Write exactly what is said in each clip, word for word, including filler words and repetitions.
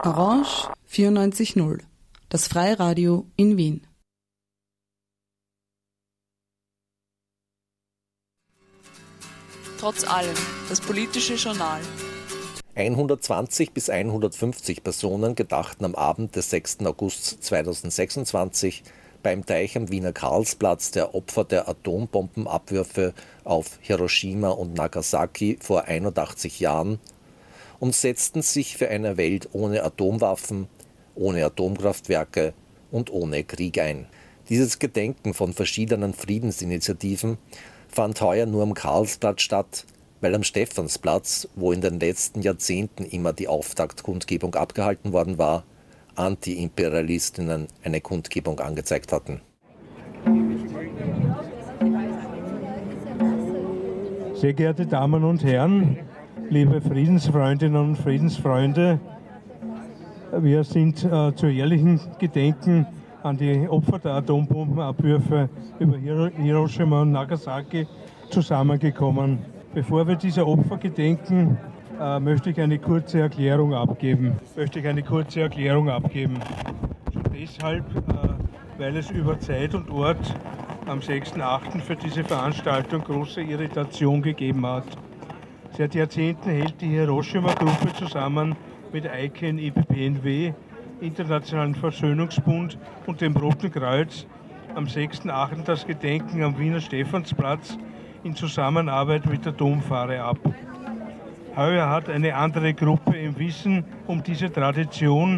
Orange vierundneunzig Komma null, das Freiradio in Wien. Trotz allem, das politische Journal. hundertzwanzig bis hundertfünfzig Personen gedachten am Abend des sechsten August zweitausendsechsundzwanzig beim Teich am Wiener Karlsplatz der Opfer der Atombombenabwürfe auf Hiroshima und Nagasaki vor einundachtzig Jahren und setzten sich für eine Welt ohne Atomwaffen, ohne Atomkraftwerke und ohne Krieg ein. Dieses Gedenken von verschiedenen Friedensinitiativen fand heuer nur am Karlsplatz statt, weil am Stephansplatz, wo in den letzten Jahrzehnten immer die Auftaktkundgebung abgehalten worden war, Anti-Imperialistinnen eine Kundgebung angezeigt hatten. Sehr geehrte Damen und Herren, liebe Friedensfreundinnen und Friedensfreunde, wir sind äh, zu jährlichen Gedenken an die Opfer der Atombombenabwürfe über Hiroshima und Nagasaki zusammengekommen. Bevor wir dieser Opfer gedenken, äh, möchte ich eine kurze Erklärung abgeben. Möchte ich eine kurze Erklärung abgeben. Schon deshalb, äh, weil es über Zeit und Ort am sechsten achten für diese Veranstaltung große Irritation gegeben hat. Seit Jahrzehnten hält die Hiroshima-Gruppe zusammen mit I C A N, I P P N W, Internationalen Versöhnungsbund und dem Roten Kreuz am sechsten achten das Gedenken am Wiener Stephansplatz in Zusammenarbeit mit der Dompfarre ab. Heuer hat eine andere Gruppe im Wissen um diese Tradition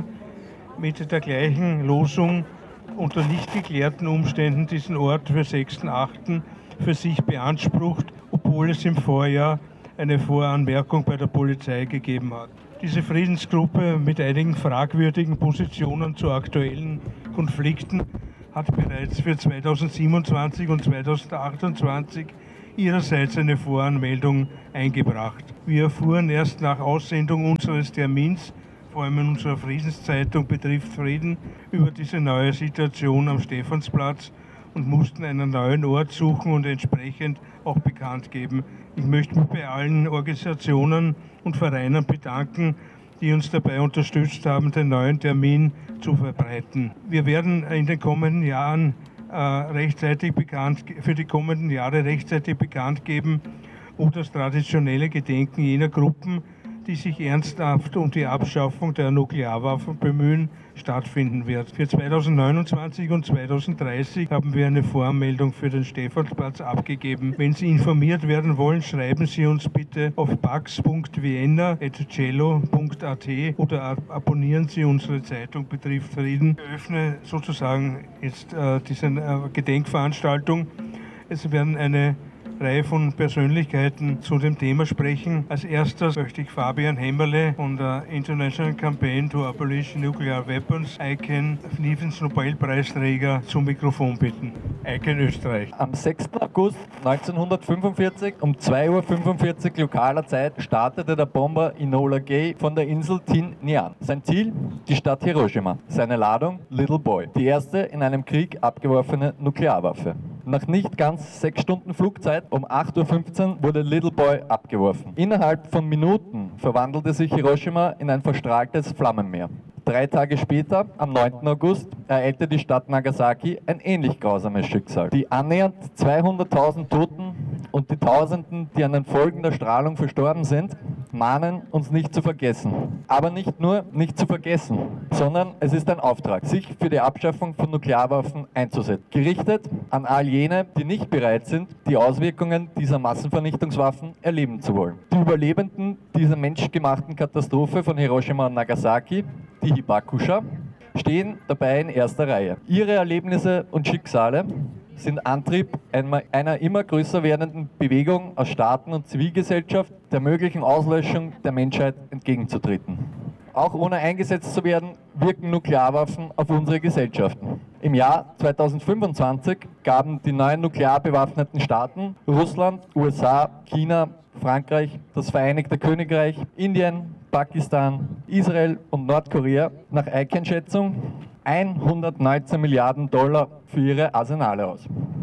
mit der gleichen Losung unter nicht geklärten Umständen diesen Ort für sechsten achten für sich beansprucht, obwohl es im Vorjahr eine Voranmerkung bei der Polizei gegeben hat. Diese Friedensgruppe mit einigen fragwürdigen Positionen zu aktuellen Konflikten hat bereits für zweitausendsiebenundzwanzig und zweitausendachtundzwanzig ihrerseits eine Voranmeldung eingebracht. Wir erfuhren erst nach Aussendung unseres Termins, vor allem in unserer Friedenszeitung betrifft Frieden, über diese neue Situation am Stephansplatz und mussten einen neuen Ort suchen und entsprechend auch bekannt geben. Ich möchte mich bei allen Organisationen und Vereinen bedanken, die uns dabei unterstützt haben, den neuen Termin zu verbreiten. Wir werden in den kommenden Jahren äh, rechtzeitig bekannt, für die kommenden Jahre rechtzeitig bekannt geben, wo das traditionelle Gedenken jener Gruppen, die sich ernsthaft um die Abschaffung der Nuklearwaffen bemühen, stattfinden wird. Für zweitausendneunundzwanzig und zweitausenddreißig haben wir eine Voranmeldung für den Stephansplatz abgegeben. Wenn Sie informiert werden wollen, schreiben Sie uns bitte auf pax punkt vienna at cello punkt a t oder abonnieren Sie unsere Zeitung Betrifft Frieden. Ich öffne sozusagen jetzt äh, diese äh, Gedenkveranstaltung. Es werden eine Reihe von Persönlichkeiten zu dem Thema sprechen. Als erstes möchte ich Fabian Hämmerle von der International Campaign to Abolish Nuclear Weapons, I C A N, Friedensnobelpreisträger, zum Mikrofon bitten. I C A N Österreich. Am sechsten August neunzehnhundertfünfundvierzig um zwei Uhr fünfundvierzig lokaler Zeit startete der Bomber Enola Gay von der Insel Tinian. Sein Ziel? Die Stadt Hiroshima. Seine Ladung? Little Boy. Die erste in einem Krieg abgeworfene Nuklearwaffe. Nach nicht ganz sechs Stunden Flugzeit um acht Uhr fünfzehn wurde Little Boy abgeworfen. Innerhalb von Minuten verwandelte sich Hiroshima in ein verstrahltes Flammenmeer. Drei Tage später, am neunten August, ereilte die Stadt Nagasaki ein ähnlich grausames Schicksal. Die annähernd zweihunderttausend Toten und die Tausenden, die an den Folgen der Strahlung verstorben sind, mahnen uns nicht zu vergessen. Aber nicht nur nicht zu vergessen, sondern es ist ein Auftrag, sich für die Abschaffung von Nuklearwaffen einzusetzen. Gerichtet an all jene, die nicht bereit sind, die Auswirkungen dieser Massenvernichtungswaffen erleben zu wollen. Die Überlebenden dieser menschgemachten Katastrophe von Hiroshima und Nagasaki, die Hibakusha, stehen dabei in erster Reihe. Ihre Erlebnisse und Schicksale sind Antrieb einer immer größer werdenden Bewegung aus Staaten und Zivilgesellschaft, der möglichen Auslöschung der Menschheit entgegenzutreten. Auch ohne eingesetzt zu werden, wirken Nuklearwaffen auf unsere Gesellschaften. Im Jahr zweitausendfünfundzwanzig gaben die neuen nuklear bewaffneten Staaten Russland, U S A, China, Frankreich, das Vereinigte Königreich, Indien, Pakistan, Israel und Nordkorea nach I C A N-Schätzung hundertneunzehn Milliarden Dollar für ihre Arsenale aus.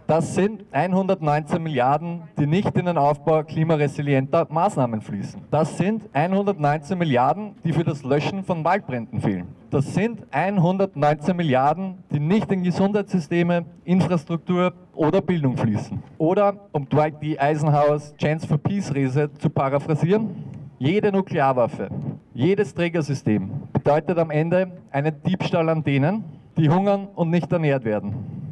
Das sind hundertneunzehn Milliarden, die nicht in den Aufbau klimaresilienter Maßnahmen fließen. Das sind hundertneunzehn Milliarden, die für das Löschen von Waldbränden fehlen. Das sind hundertneunzehn Milliarden, die nicht in Gesundheitssysteme, Infrastruktur oder Bildung fließen. Oder, um Dwight D. Eisenhowers Chance for Peace Rese zu paraphrasieren, jede Nuklearwaffe, jedes Trägersystem bedeutet am Ende einen Diebstahl an denen, die hungern und nicht ernährt werden.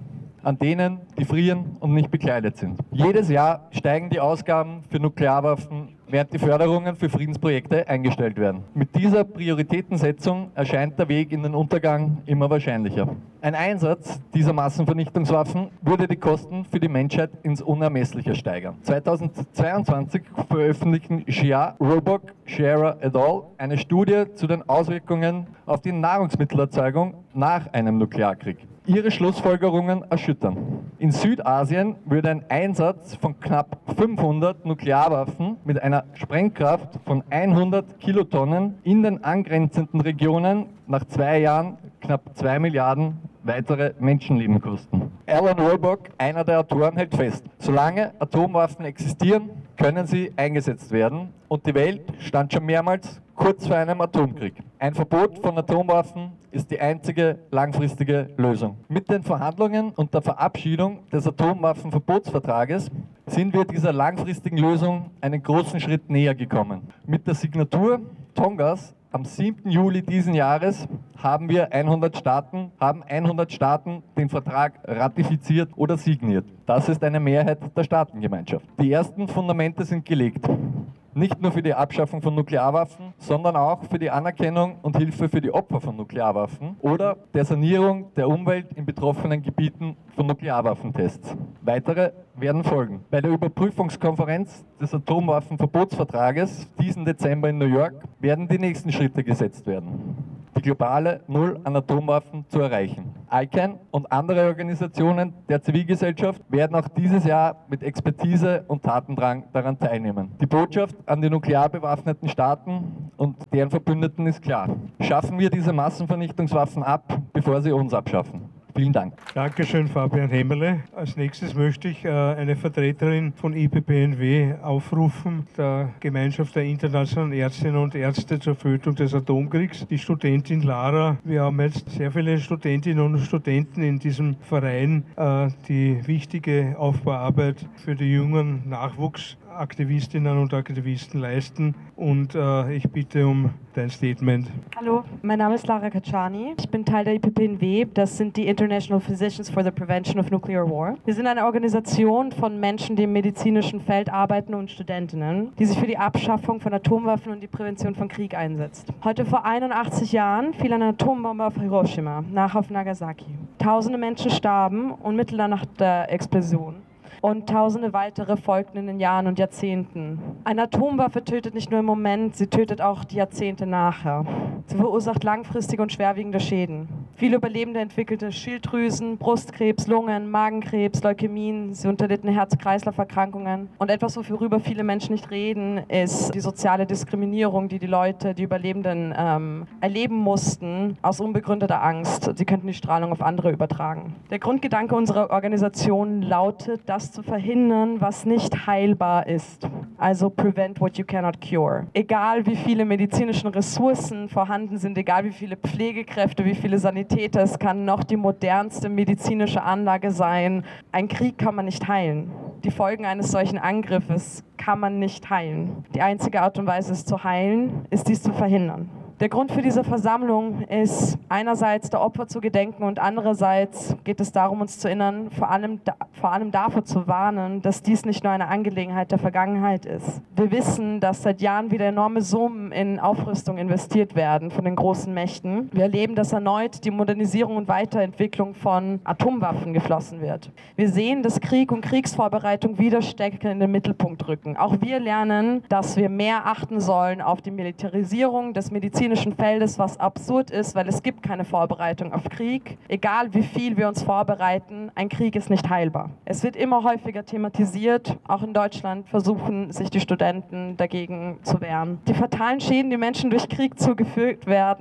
An denen, die frieren und nicht bekleidet sind. Jedes Jahr steigen die Ausgaben für Nuklearwaffen, während die Förderungen für Friedensprojekte eingestellt werden. Mit dieser Prioritätensetzung erscheint der Weg in den Untergang immer wahrscheinlicher. Ein Einsatz dieser Massenvernichtungswaffen würde die Kosten für die Menschheit ins Unermessliche steigern. zweitausendzweiundzwanzig veröffentlichten Xia, Roebuck, Scherer et al. Eine Studie zu den Auswirkungen auf die Nahrungsmittelerzeugung nach einem Nuklearkrieg. Ihre Schlussfolgerungen erschüttern. In Südasien würde ein Einsatz von knapp fünfhundert Nuklearwaffen mit einer Sprengkraft von hundert Kilotonnen in den angrenzenden Regionen nach zwei Jahren knapp zwei Milliarden weitere Menschenleben kosten. Alan Roebuck, einer der Autoren, hält fest, solange Atomwaffen existieren, können sie eingesetzt werden und die Welt stand schon mehrmals kurz vor einem Atomkrieg. Ein Verbot von Atomwaffen ist die einzige langfristige Lösung. Mit den Verhandlungen und der Verabschiedung des Atomwaffenverbotsvertrages sind wir dieser langfristigen Lösung einen großen Schritt näher gekommen. Mit der Signatur Tongas am siebten Juli diesen Jahres haben wir hundert Staaten, haben hundert Staaten den Vertrag ratifiziert oder signiert. Das ist eine Mehrheit der Staatengemeinschaft. Die ersten Fundamente sind gelegt. Nicht nur für die Abschaffung von Nuklearwaffen, sondern auch für die Anerkennung und Hilfe für die Opfer von Nuklearwaffen oder der Sanierung der Umwelt in betroffenen Gebieten von Nuklearwaffentests. Weitere werden folgen. Bei der Überprüfungskonferenz des Atomwaffenverbotsvertrages diesen Dezember in New York werden die nächsten Schritte gesetzt werden, die globale Null an Atomwaffen zu erreichen. I C A N und andere Organisationen der Zivilgesellschaft werden auch dieses Jahr mit Expertise und Tatendrang daran teilnehmen. Die Botschaft an die nuklear bewaffneten Staaten und deren Verbündeten ist klar. Schaffen wir diese Massenvernichtungswaffen ab, bevor sie uns abschaffen. Vielen Dank. Dankeschön, Fabian Hemmerle. Als nächstes möchte ich äh, eine Vertreterin von I P P N W aufrufen, der Gemeinschaft der internationalen Ärztinnen und Ärzte zur Verhütung des Atomkriegs, die Studentin Lara. Wir haben jetzt sehr viele Studentinnen und Studenten in diesem Verein, äh, die wichtige Aufbauarbeit für die jungen Nachwuchsaktivistinnen und Aktivisten leisten. Und äh, ich bitte um dein Statement. Hallo, mein Name ist Lara Kachani. Ich bin Teil der I P P N W. Das sind die International Physicians for the Prevention of Nuclear War. Wir sind eine Organisation von Menschen, die im medizinischen Feld arbeiten und Studentinnen, die sich für die Abschaffung von Atomwaffen und die Prävention von Krieg einsetzt. Heute vor einundachtzig Jahren fiel eine Atombombe auf Hiroshima, nach auf Nagasaki. Tausende Menschen starben unmittelbar nach der Explosion. Und tausende weitere folgten in den Jahren und Jahrzehnten. Eine Atomwaffe tötet nicht nur im Moment, sie tötet auch die Jahrzehnte nachher. Sie verursacht langfristige und schwerwiegende Schäden. Viele Überlebende entwickelten Schilddrüsen, Brustkrebs, Lungen, Magenkrebs, Leukämien, sie unterlitten Herz-Kreislauf-Erkrankungen. Und etwas, worüber viele Menschen nicht reden, ist die soziale Diskriminierung, die die Leute, die Überlebenden ähm, erleben mussten, aus unbegründeter Angst. Sie könnten die Strahlung auf andere übertragen. Der Grundgedanke unserer Organisation lautet, das zu verhindern, was nicht heilbar ist. Also prevent what you cannot cure. Egal wie viele medizinische Ressourcen vorhanden sind, egal wie viele Pflegekräfte, wie viele Sanitäter, es kann noch die modernste medizinische Anlage sein. Ein Krieg kann man nicht heilen. Die Folgen eines solchen Angriffes kann man nicht heilen. Die einzige Art und Weise, es zu heilen, ist dies zu verhindern. Der Grund für diese Versammlung ist einerseits der Opfer zu gedenken und andererseits geht es darum, uns zu erinnern, vor allem, vor allem davor zu warnen, dass dies nicht nur eine Angelegenheit der Vergangenheit ist. Wir wissen, dass seit Jahren wieder enorme Summen in Aufrüstung investiert werden von den großen Mächten. Wir erleben, dass erneut die Modernisierung und Weiterentwicklung von Atomwaffen geflossen wird. Wir sehen, dass Krieg und Kriegsvorbereitung wieder stärker in den Mittelpunkt rücken. Auch wir lernen, dass wir mehr achten sollen auf die Militarisierung des medizinischen Feldes, was absurd ist, weil es gibt keine Vorbereitung auf Krieg. Egal wie viel wir uns vorbereiten, ein Krieg ist nicht heilbar. Es wird immer häufiger thematisiert, auch in Deutschland versuchen sich die Studenten dagegen zu wehren. Die fatalen Schäden, die Menschen durch Krieg zugefügt werden,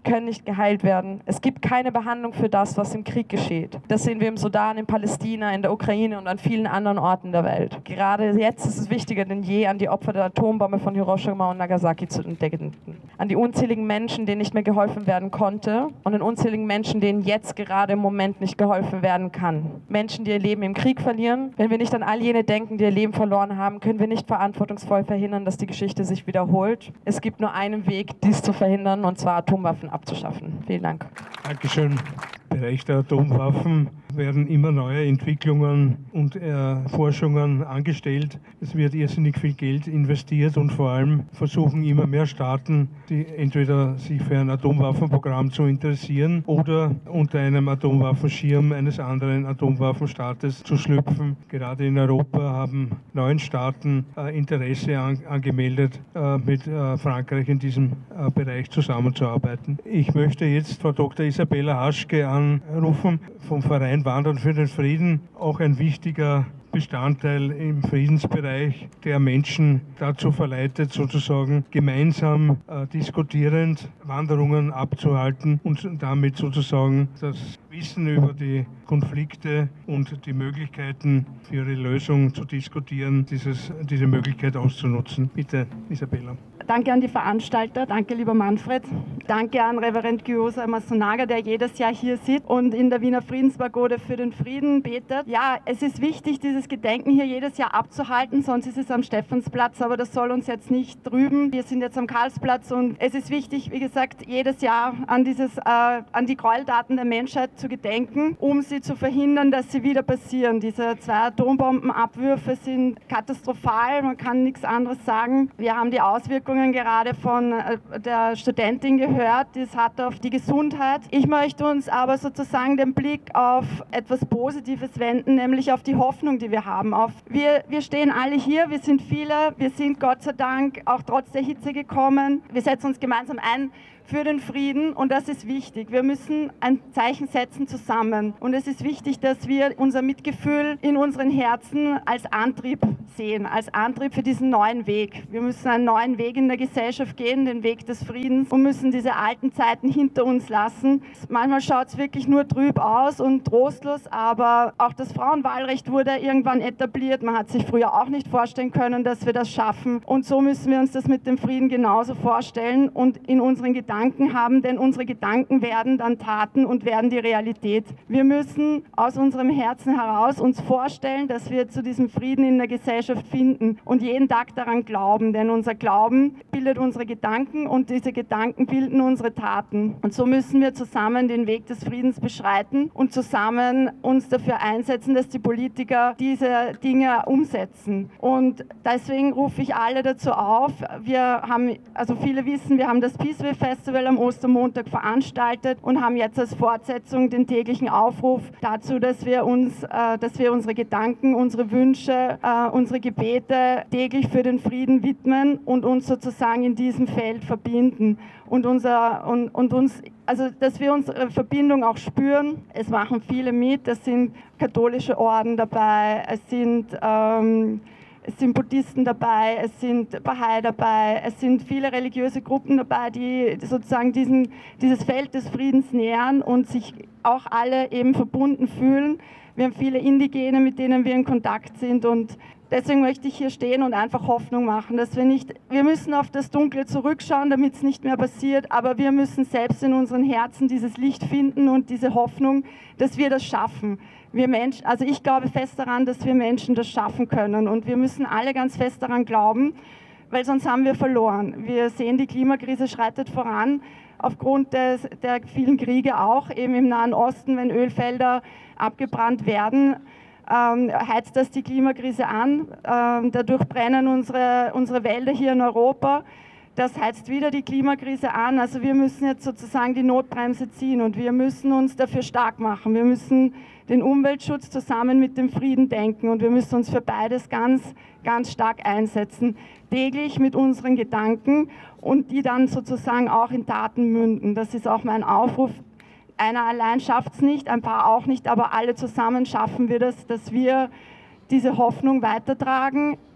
können nicht geheilt werden. Es gibt keine Behandlung für das, was im Krieg geschieht. Das sehen wir im Sudan, in Palästina, in der Ukraine und an vielen anderen Orten der Welt. Gerade jetzt ist es wichtiger denn je, an die Opfer der Atombombe von Hiroshima und Nagasaki zu denken. An die unzähligen Menschen, denen nicht mehr geholfen werden konnte und an unzähligen Menschen, denen jetzt gerade im Moment nicht geholfen werden kann. Menschen, die ihr Leben im Krieg verlieren. Wenn wir nicht an all jene denken, die ihr Leben verloren haben, können wir nicht verantwortungsvoll verhindern, dass die Geschichte sich wiederholt. Es gibt nur einen Weg, dies zu verhindern, und zwar Atomwaffen abzuschaffen. Vielen Dank. Dankeschön. Im Bereich der Atomwaffen werden immer neue Entwicklungen und äh, Forschungen angestellt. Es wird irrsinnig viel Geld investiert und vor allem versuchen immer mehr Staaten, die entweder sich für ein Atomwaffenprogramm zu interessieren oder unter einem Atomwaffenschirm eines anderen Atomwaffenstaates zu schlüpfen. Gerade in Europa haben neun Staaten äh, Interesse an, angemeldet, äh, mit äh, Frankreich in diesem äh, Bereich zusammenzuarbeiten. Ich möchte jetzt Frau Doktor Isabella Haschke anrufen vom Verein Wandern für den Frieden, auch ein wichtiger Bestandteil im Friedensbereich, der Menschen dazu verleitet, sozusagen gemeinsam äh, diskutierend Wanderungen abzuhalten und damit sozusagen das Wissen über die Konflikte und die Möglichkeiten für ihre Lösung zu diskutieren, dieses, diese Möglichkeit auszunutzen. Bitte, Isabella. Danke an die Veranstalter, danke lieber Manfred, danke an Reverend Gyosa Masunaga, der jedes Jahr hier sitzt und in der Wiener Friedenspagode für den Frieden betet. Ja, es ist wichtig, dieses Gedenken hier jedes Jahr abzuhalten, sonst ist es am Stephansplatz, aber das soll uns jetzt nicht trüben. Wir sind jetzt am Karlsplatz und es ist wichtig, wie gesagt, jedes Jahr an, dieses, äh, an die Gräueltaten der Menschheit zu gedenken, um sie zu verhindern, dass sie wieder passieren. Diese zwei Atombombenabwürfe sind katastrophal, man kann nichts anderes sagen. Wir haben die Auswirkungen gerade von der Studentin gehört, das hat auf die Gesundheit. Ich möchte uns aber sozusagen den Blick auf etwas Positives wenden, nämlich auf die Hoffnung, die wir haben. Auf wir, wir stehen alle hier, wir sind viele, wir sind Gott sei Dank auch trotz der Hitze gekommen. Wir setzen uns gemeinsam ein für den Frieden und das ist wichtig. Wir müssen ein Zeichen setzen zusammen und es ist wichtig, dass wir unser Mitgefühl in unseren Herzen als Antrieb sehen, als Antrieb für diesen neuen Weg. Wir müssen einen neuen Weg in der Gesellschaft gehen, den Weg des Friedens und müssen diese alten Zeiten hinter uns lassen. Manchmal schaut es wirklich nur trüb aus und trostlos, aber auch das Frauenwahlrecht wurde irgendwann etabliert. Man hat sich früher auch nicht vorstellen können, dass wir das schaffen und so müssen wir uns das mit dem Frieden genauso vorstellen und in unseren Gedanken haben, denn unsere Gedanken werden dann Taten und werden die Realität. Wir müssen aus unserem Herzen heraus uns vorstellen, dass wir zu diesem Frieden in der Gesellschaft finden und jeden Tag daran glauben, denn unser Glauben bildet unsere Gedanken und diese Gedanken bilden unsere Taten. Und so müssen wir zusammen den Weg des Friedens beschreiten und zusammen uns dafür einsetzen, dass die Politiker diese Dinge umsetzen. Und deswegen rufe ich alle dazu auf. Wir haben, also viele wissen, wir haben das Peaceway Festival am Ostermontag veranstaltet und haben jetzt als Fortsetzung den täglichen Aufruf dazu, dass wir uns, äh, dass wir unsere Gedanken, unsere Wünsche, äh, unsere Gebete täglich für den Frieden widmen und uns sozusagen in diesem Feld verbinden und unser und, und uns, also dass wir unsere Verbindung auch spüren. Es machen viele mit. Es sind katholische Orden dabei. Es sind ähm, Es sind Buddhisten dabei, es sind Bahai dabei, es sind viele religiöse Gruppen dabei, die sozusagen diesen, dieses Feld des Friedens nähern und sich auch alle eben verbunden fühlen. Wir haben viele Indigene, mit denen wir in Kontakt sind und deswegen möchte ich hier stehen und einfach Hoffnung machen, dass wir nicht, wir müssen auf das Dunkle zurückschauen, damit es nicht mehr passiert, aber wir müssen selbst in unseren Herzen dieses Licht finden und diese Hoffnung, dass wir das schaffen. Wir Menschen, also ich glaube fest daran, dass wir Menschen das schaffen können und wir müssen alle ganz fest daran glauben, weil sonst haben wir verloren. Wir sehen, die Klimakrise schreitet voran, aufgrund des, der vielen Kriege auch, eben im Nahen Osten, wenn Ölfelder abgebrannt werden, ähm, heizt das die Klimakrise an. Ähm, dadurch brennen unsere, unsere Wälder hier in Europa. Das heizt wieder die Klimakrise an. Also wir müssen jetzt sozusagen die Notbremse ziehen und wir müssen uns dafür stark machen. Wir müssen den Umweltschutz zusammen mit dem Frieden denken und wir müssen uns für beides ganz, ganz stark einsetzen. Täglich mit unseren Gedanken und die dann sozusagen auch in Taten münden. Das ist auch mein Aufruf. Einer allein schafft es nicht, ein paar auch nicht, aber alle zusammen schaffen wir das, dass wir diese Hoffnung weitertragen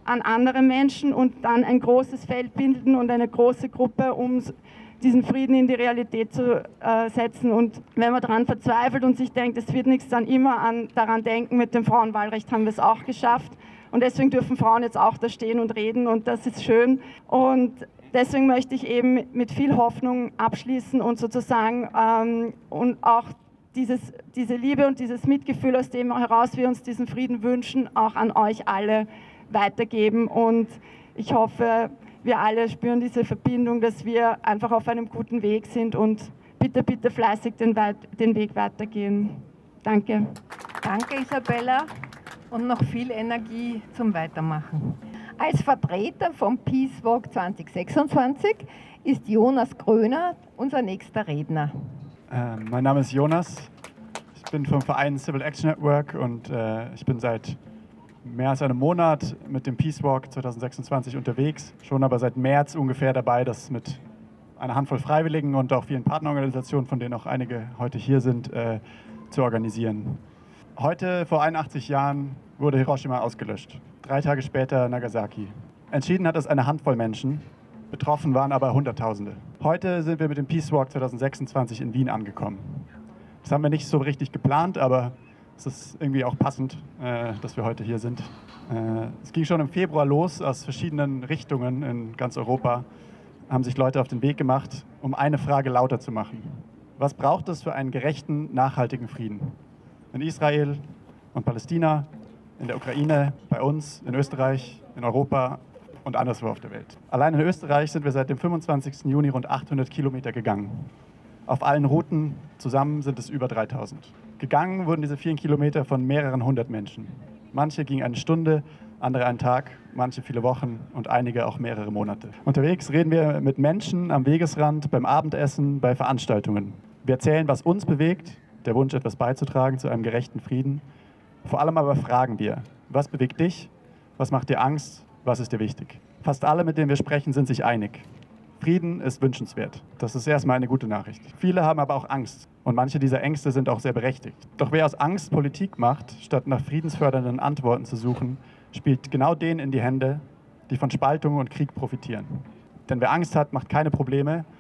an andere Menschen und dann ein großes Feld bilden und eine große Gruppe, um diesen Frieden in die Realität zu äh, setzen. Und wenn man daran verzweifelt und sich denkt, es wird nichts, dann immer an, daran denken, mit dem Frauenwahlrecht haben wir es auch geschafft. Und deswegen dürfen Frauen jetzt auch da stehen und reden und das ist schön. Und deswegen möchte ich eben mit viel Hoffnung abschließen und sozusagen ähm, und auch dieses, diese Liebe und dieses Mitgefühl, aus dem heraus wir uns diesen Frieden wünschen, auch an euch alle weitergeben. Und ich hoffe, wir alle spüren diese Verbindung, dass wir einfach auf einem guten Weg sind und bitte, bitte fleißig den, Weit- den Weg weitergehen. Danke. Danke, Isabella, und noch viel Energie zum Weitermachen. Als Vertreter vom Peace Walk zwanzig sechsundzwanzig ist Jonas Gröner unser nächster Redner. Äh, mein Name ist Jonas. Ich bin vom Verein Civil Action Network und äh, ich bin seit mehr als einem Monat mit dem Peace Walk zwanzig sechsundzwanzig unterwegs. Schon aber seit März ungefähr dabei, das mit einer Handvoll Freiwilligen und auch vielen Partnerorganisationen, von denen auch einige heute hier sind, äh, zu organisieren. Heute, vor einundachtzig Jahren, wurde Hiroshima ausgelöscht. Drei Tage später Nagasaki. Entschieden hat es eine Handvoll Menschen, betroffen waren aber Hunderttausende. Heute sind wir mit dem Peace Walk zwanzig sechsundzwanzig in Wien angekommen. Das haben wir nicht so richtig geplant, aber es ist irgendwie auch passend, äh, dass wir heute hier sind. Äh, es ging schon im Februar los, aus verschiedenen Richtungen in ganz Europa haben sich Leute auf den Weg gemacht, um eine Frage lauter zu machen. Was braucht es für einen gerechten, nachhaltigen Frieden? In Israel und Palästina, in der Ukraine, bei uns, in Österreich, in Europa und anderswo auf der Welt. Allein in Österreich sind wir seit dem fünfundzwanzigsten Juni rund achthundert Kilometer gegangen. Auf allen Routen zusammen sind es über dreitausend. Gegangen wurden diese vielen Kilometer von mehreren hundert Menschen. Manche gingen eine Stunde, andere einen Tag, manche viele Wochen und einige auch mehrere Monate. Unterwegs reden wir mit Menschen am Wegesrand, beim Abendessen, bei Veranstaltungen. Wir erzählen, was uns bewegt, der Wunsch, etwas beizutragen zu einem gerechten Frieden. Vor allem aber fragen wir, was bewegt dich, was macht dir Angst, was ist dir wichtig? Fast alle, mit denen wir sprechen, sind sich einig. Frieden ist wünschenswert. Das ist erstmal eine gute Nachricht. Viele haben aber auch Angst und manche dieser Ängste sind auch sehr berechtigt. Doch wer aus Angst Politik macht, statt nach friedensfördernden Antworten zu suchen, spielt genau denen in die Hände, die von Spaltung und Krieg profitieren. Denn wer Angst hat, macht keine Probleme